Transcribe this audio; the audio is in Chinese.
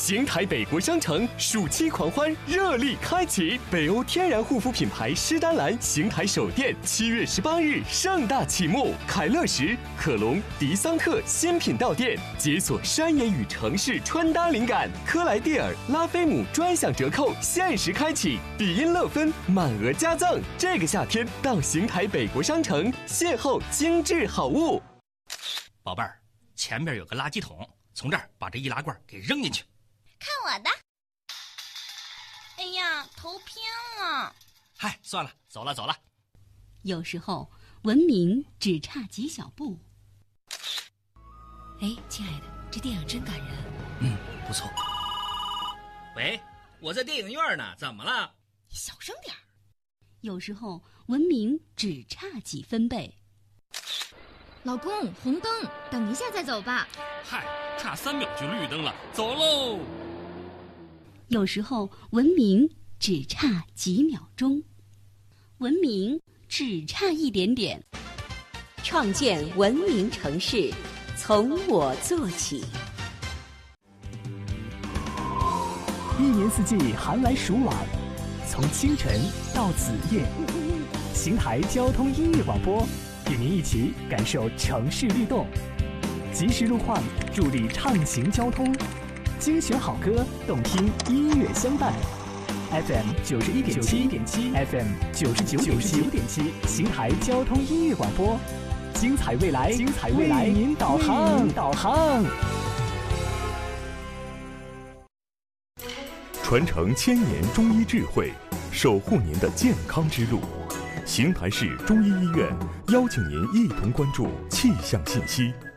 邢台北国商城暑期狂欢热力开启，北欧天然护肤品牌诗丹兰邢台首店7月18日盛大启幕，凯乐石、可隆、迪桑特新品到店，解锁山野与城市穿搭灵感。科莱蒂尔、拉菲姆专享折扣限时开启，比音乐芬满额加赠。这个夏天到邢台北国商城邂逅精致好物。 宝贝儿，前面有个垃圾桶，从这儿把这易拉罐给扔进去。 看我的！哎呀，头偏了。 嗨，算了，走了。 有时候文明只差几小步。 哎，亲爱的，这电影真感人。 不错。喂，我在电影院呢，怎么了？ 你小声点。 有时候文明只差几分贝。 老公，红灯，等一下再走吧。 嗨，差3秒就绿灯了，走喽。 有时候文明只差几秒钟，文明只差一点点。 创建文明城市，从我做起。 一年四季寒来暑往，从清晨到子夜，邢台交通音乐广播与您一起感受城市律动，及时路况助力畅行交通，精选好歌，动听音乐相伴。FM 91.7 FM 99.7，邢台交通音乐广播，精彩未来，为您导航。 传承1000年中医智慧，守护您的健康之路。邢台市中医医院邀请您一同关注气象信息。